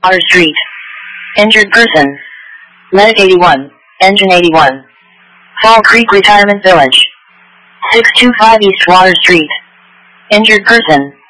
Water Street. Injured person. Medic 81, Engine 81. Fall Creek Retirement Village. 625 East Water Street. Injured person.